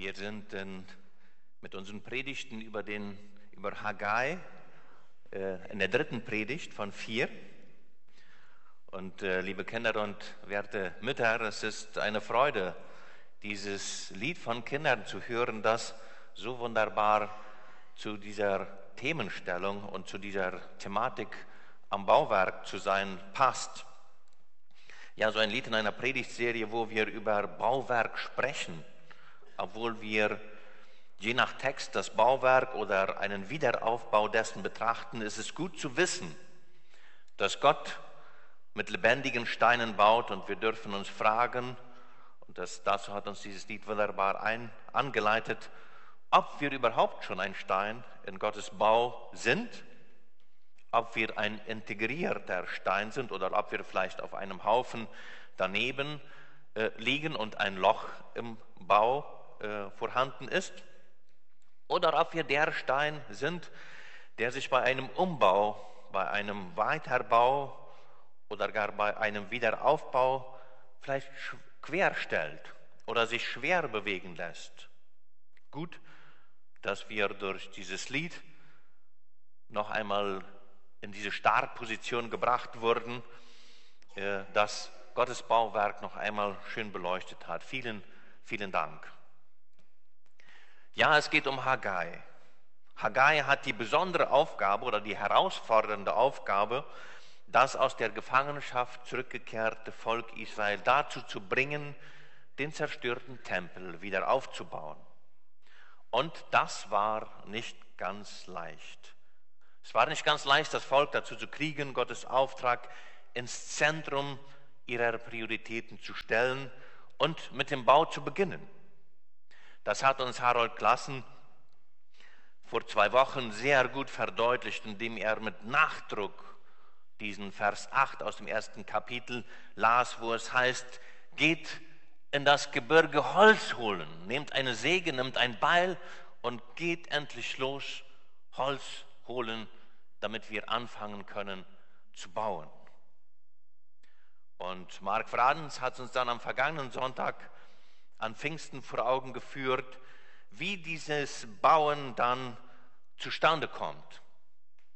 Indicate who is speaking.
Speaker 1: Wir sind mit unseren Predigten über Haggai in der dritten Predigt von 4. Und liebe Kinder und werte Mütter, es ist eine Freude, dieses Lied von Kindern zu hören, das so wunderbar zu dieser Themenstellung und zu dieser Thematik am Bauwerk zu sein passt. Ja, so ein Lied in einer Predigtserie, wo wir über Bauwerk sprechen, obwohl wir je nach Text das Bauwerk oder einen Wiederaufbau dessen betrachten, ist es gut zu wissen, dass Gott mit lebendigen Steinen baut, und wir dürfen uns fragen, und dazu hat uns dieses Lied wunderbar angeleitet, ob wir überhaupt schon ein Stein in Gottes Bau sind, ob wir ein integrierter Stein sind oder ob wir vielleicht auf einem Haufen daneben liegen und ein Loch im Bau vorhanden ist, oder ob wir der Stein sind, der sich bei einem Umbau, bei einem Weiterbau oder gar bei einem Wiederaufbau vielleicht querstellt oder sich schwer bewegen lässt. Gut, dass wir durch dieses Lied noch einmal in diese Startposition gebracht wurden, das Gottes Bauwerk noch einmal schön beleuchtet hat. Vielen, vielen Dank. Ja, es geht um Haggai. Haggai hat die besondere Aufgabe oder die herausfordernde Aufgabe, das aus der Gefangenschaft zurückgekehrte Volk Israel dazu zu bringen, den zerstörten Tempel wieder aufzubauen. Und das war nicht ganz leicht. Es war nicht ganz leicht, das Volk dazu zu kriegen, Gottes Auftrag ins Zentrum ihrer Prioritäten zu stellen und mit dem Bau zu beginnen. Das hat uns Harold Klassen vor 2 Wochen sehr gut verdeutlicht, indem er mit Nachdruck diesen Vers 8 aus dem 1. Kapitel las, wo es heißt, geht in das Gebirge Holz holen, nehmt eine Säge, nehmt ein Beil und geht endlich los, Holz holen, damit wir anfangen können zu bauen. Und Mark Fradens hat uns dann am vergangenen Sonntag an Pfingsten vor Augen geführt, wie dieses Bauen dann zustande kommt.